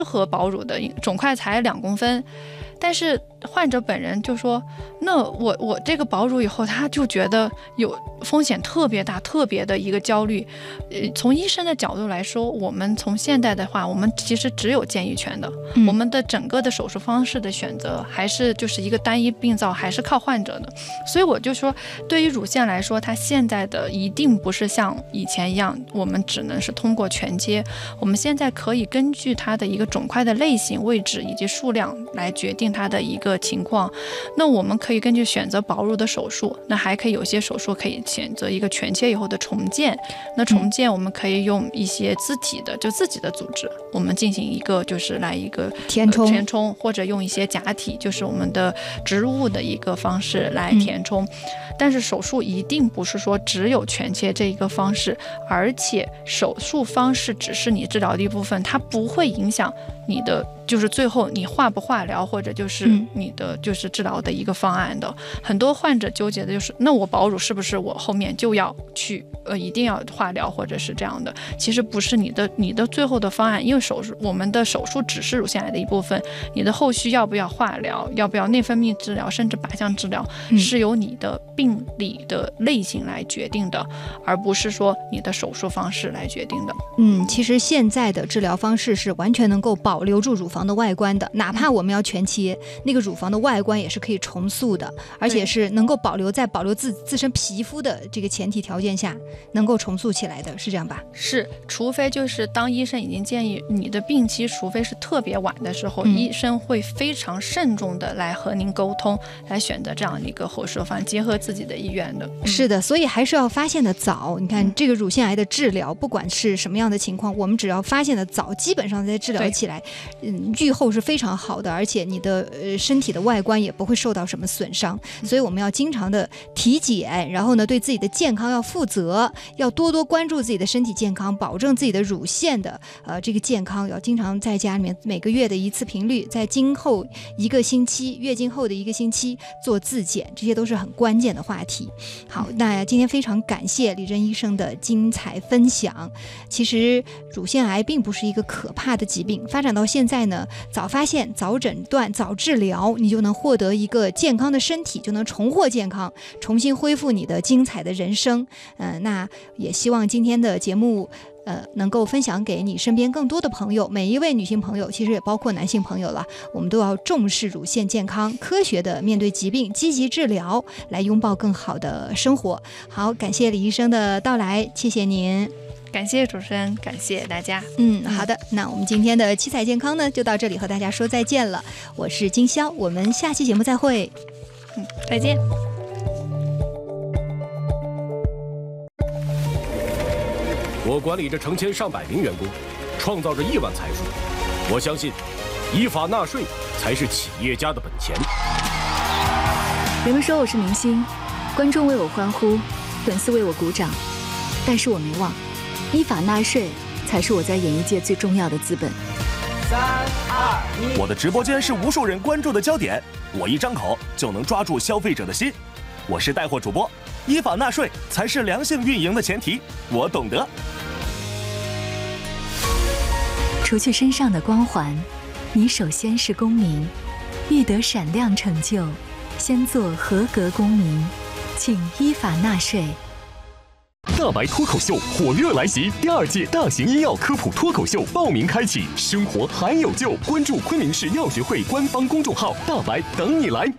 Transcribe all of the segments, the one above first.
合保乳的，肿块才2公分。但是患者本人就说，那我这个保乳以后，他就觉得有风险特别大，特别的一个焦虑。从医生的角度来说，我们从现代的话，我们其实只有建议权的，我们的整个的手术方式的选择还是就是一个单一病灶，还是靠患者的。所以我就说，对于乳腺来说，它现在的一定不是像以前一样，我们只能是通过全切，我们现在可以根据它的一个肿块的类型、位置以及数量来决定它的一个情况。那我们可以根据选择保乳的手术，那还可以有些手术可以选择一个全切以后的重建。那重建我们可以用一些自体的，就自己的组织，我们进行一个就是来一个填充，或者用一些假体，就是我们的植入物的一个方式来填充。但是手术一定不是说只有全切这一个方式，而且手术方式只是你治疗的一部分，它不会影响你的就是最后你化不化疗，或者就是你的就是治疗的一个方案的。很多患者纠结的就是，那我保乳是不是我后面就要去一定要化疗或者是这样的？其实不是，你的最后的方案，因为我们的手术只是乳腺癌的一部分，你的后续要不要化疗，要不要内分泌治疗，甚至靶向治疗，是由你的病理的类型来决定的，而不是说你的手术方式来决定的。 其实现在的治疗方式是完全能够保留住乳房的外观的，哪怕我们要全切，那个乳房的外观也是可以重塑的，而且是能够保留自身皮肤的这个前提条件下能够重塑起来的，是这样吧？ 是，除非就是当医生已经建议你的病期，除非是特别晚的时候，医生会非常慎重的来和您沟通，来选择这样的一个手术方案，结合自己的意愿的。 是的，所以还是要发现的早。你看这个乳腺癌的治疗，不管是什么样的情况，我们只要发现的早，基本上在治疗起来，预后是非常好的，而且你的身体的外观也不会受到什么损伤。所以我们要经常的体检，然后呢，对自己的健康要负责，要多多关注自己的身体健康，保证自己的乳腺的这个健康，要经常在家里面每个月的一次频率，在今后1个星期，月经后的1个星期做自检，这些都是很关键的话题。好，那今天非常感谢李珍医生的精彩分享。其实乳腺癌并不是一个可怕的疾病，发展到现在呢，早发现、早诊断、早治疗，你就能获得一个健康的身体，就能重获健康，重新恢复你的精彩的人生。那也希望今天的节目能够分享给你身边更多的朋友，每一位女性朋友，其实也包括男性朋友了，我们都要重视乳腺健康，科学的面对疾病，积极治疗，来拥抱更好的生活。好，感谢李医生的到来，谢谢您。 感谢主持人，感谢大家。 好的，那我们今天的七彩健康呢，就到这里和大家说再见了。我是金潇，我们下期节目再会。 再见。 我管理着成千上百名员工，创造着亿万财富。我相信，依法纳税才是企业家的本钱。 人们说我是明星，观众为我欢呼，粉丝为我鼓掌，但是我没忘，依法纳税才是我在演艺界最重要的资本。 3、2、1， 我的直播间是无数人关注的焦点，我一张口就能抓住消费者的心。我是带货主播，依法纳税才是良性运营的前提，我懂得。 除去身上的光环，你首先是公民，欲得闪亮成就，先做合格公民，请依法纳税。 大白脱口秀火热来袭，第2届大型医药科普脱口秀报名开启，生活还有救，关注昆明市药学会官方公众号，大白等你来。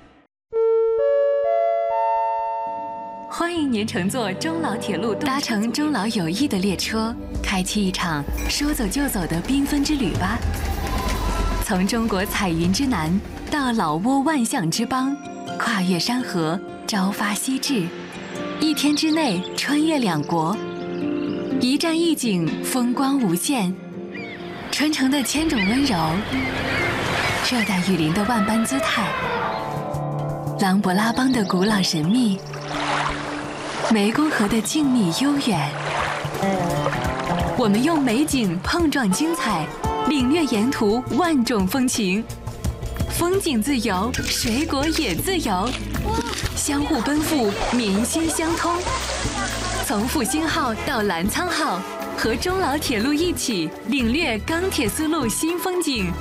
欢迎您乘坐中老铁路，搭乘中老友谊的列车，开启一场说走就走的缤纷之旅吧。从中国彩云之南到老挝万象之邦，跨越山河，朝发夕至，1天之内穿越2国，一站一景，风光无限。春城的千种温柔，热带雨林的万般姿态，琅勃拉邦的古老神秘，湄公河的静谧悠远。我们用美景碰撞精彩，领略沿途万种风情。风景自由，水果也自由，相互奔赴，民心相通。从复兴号到澜沧号， 和中老铁路一起领略钢铁丝路新风景。